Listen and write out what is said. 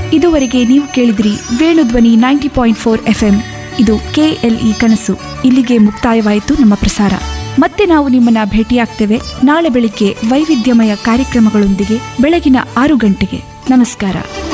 ಇದುವರೆಗೆ ನೀವು ಕೇಳಿದ್ರಿ ವೇಣುಧ್ವನಿ 90.4 FM. ಇದು KLE ಕನಸು. ಇಲ್ಲಿಗೆ ಮುಕ್ತಾಯವಾಯಿತು ನಮ್ಮ ಪ್ರಸಾರ. ಮತ್ತೆ ನಾವು ನಿಮ್ಮನ್ನ ಭೇಟಿಯಾಗ್ತೇವೆ ನಾಳೆ ಬೆಳಿಗ್ಗೆ ವೈವಿಧ್ಯಮಯ ಕಾರ್ಯಕ್ರಮಗಳೊಂದಿಗೆ ಬೆಳಗಿನ 6 ಗಂಟೆಗೆ. ನಮಸ್ಕಾರ.